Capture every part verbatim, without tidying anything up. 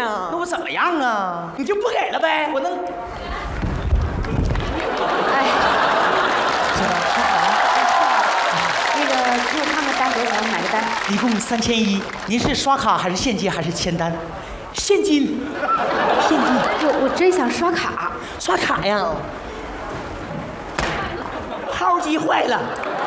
呢？ 那我怎么样啊？ 你就不给了呗？ 我能。 哎，那个给我看看单多少，买个单。 一共三千一，您是刷卡还是现金还是签单？现金，现金。 我我真想刷卡。 刷卡呀？号机坏了。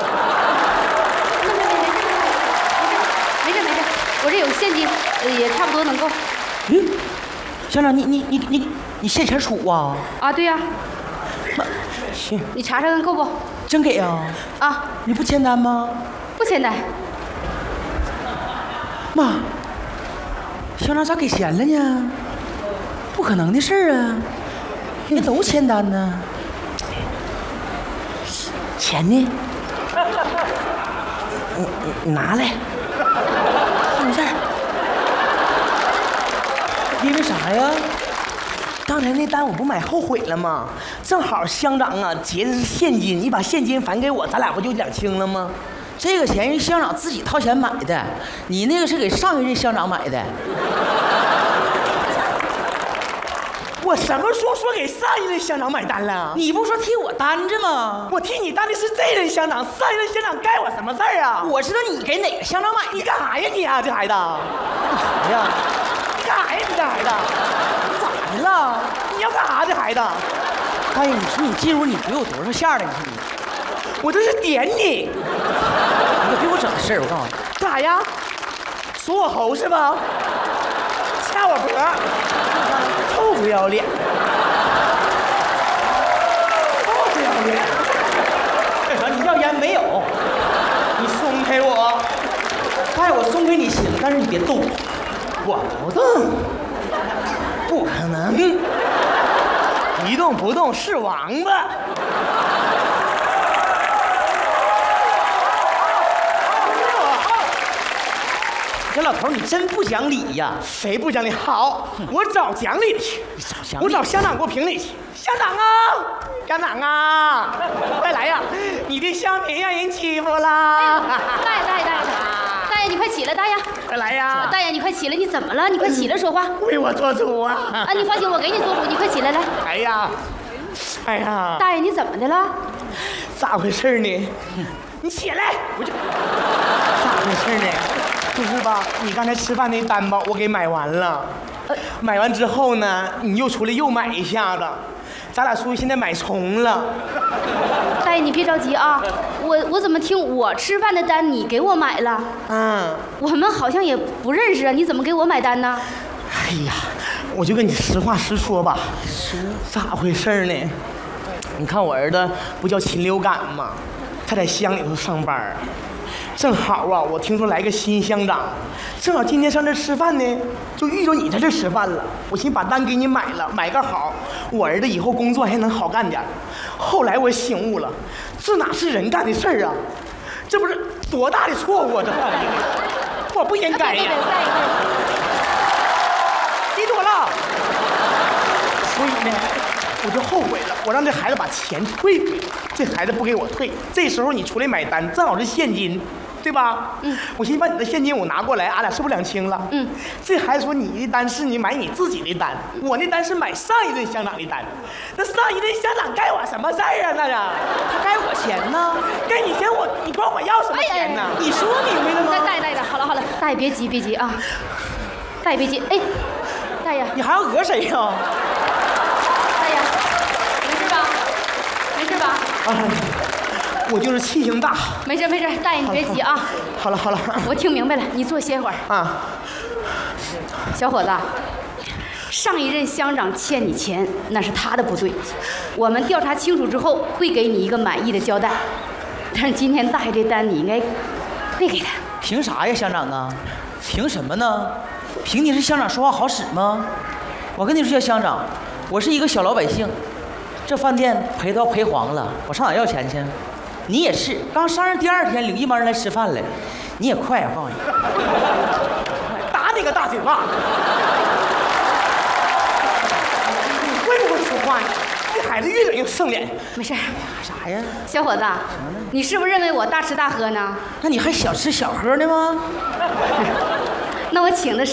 没事没事，我这有现金，呃也差不多能够。 嗯，乡长，你你你你你现钱数啊？ 啊，对呀、 妈，行， 你查查看够不？ 真给啊？ 啊， 你不签单吗？ 不签单。 妈，乡长咋给钱了呢？不可能的事儿啊！人家都签单呢。钱呢？你你你拿来，放这儿。因为啥呀？刚才那单我不买后悔了吗？正好乡长啊结的是现金，你把现金返给我，咱俩不就两清了吗？这个钱是乡长自己掏钱买的，你那个是给上一任乡长买的。 我什么时候说给上一任乡长买单了？ 你不说替我担着吗？ 我替你担的是这任乡长，上一任乡长该我什么事儿啊？ 我知道你给哪个乡长买的。 你干啥呀你啊，这孩子？ 干啥呀？ 你干啥呀你这孩子？ 你咋的了？ 你要干啥这孩子？ 大爷，你说你进入你给我多少下了？你说你， 我这是点你， 你可别给我整事儿！我告诉你， 干啥呀？锁我喉是吧？掐我脖，臭不要脸！臭不要脸！ 干啥？你要烟没有？ 你松开我！ 大爷，我松开你行，但是你别动。 我不动，不可能！一动不动是王八。 这老头你真不讲理呀！ 谁不讲理？好，我找讲理去。 找讲理我找乡长给我评理去。乡长啊，乡长啊，快来呀！你的乡民让人欺负啦！ 大爷大爷大爷大爷，你快起来，大爷！ 快来呀！ 大爷你快起来，你怎么了？你快起来说话。 为我做主啊！ 啊，你放心，我给你做主，你快起来来。 哎呀，哎呀， 大爷你怎么的了？ 咋回事呢？你起来！我就咋回事呢？就是吧，你刚才吃饭那单吧，我给买完了。买完之后呢，你又出来又买一下子，咱俩属于现在买重了。 大爷你别着急啊，我我怎么听我吃饭的单你给我买了？ 嗯， 我们好像也不认识啊，你怎么给我买单呢？ 哎呀，我就跟你实话实说吧，咋回事呢？你看我儿子不叫禽流感吗？他在乡里头上班。正好啊，我听说来个新乡长，正好今天上这吃饭呢，就遇着你在这吃饭了。我寻把单给你买了，买个好，我儿子以后工作还能好干点。后来我醒悟了，这哪是人干的事儿啊？这不是多大的错误啊！这犯的，我不应该呀！记住了。所以呢，我就后悔了，我让这孩子把钱退回来，这孩子不给我退，这时候你出来买单，正好是现金。对吧？嗯，我寻思把你的现金我拿过来，俺俩是不是两清了？嗯，这孩子说你的单是你买你自己的单，我那单是买上一任乡长的单，那上一任乡长该我什么事儿啊？那呀， 他该我钱呢？ 该你钱我，你管我要什么钱呢？哎、你说明白了吗？ 大爷大爷，好了好了，大爷别急别急啊，大爷别急，哎，大爷， 你还要讹谁呀、啊？ 大爷，没事吧？没事吧？ 啊。我就是气性大， 没事没事，大爷你别急啊。 好了好了， 我听明白了，你坐歇会儿啊。 小伙子，上一任乡长欠你钱，那是他的不对，我们调查清楚之后会给你一个满意的交代。但是今天大爷这单你应该退给他。 凭啥呀，乡长啊？凭什么呢？凭你是乡长说话好使吗？我跟你说，乡长，我是一个小老百姓，这饭店赔都要赔黄了，我上哪要钱去？你也是，刚上任第二天领一帮人来吃饭来，你也快，我告诉你， 打你个大嘴巴！你会不会说话呀？这孩子越整越生脸。 没事。 啥呀？ 小伙子，你是不是认为我大吃大喝呢？ 那你还小吃小喝呢吗？ 那我请的是。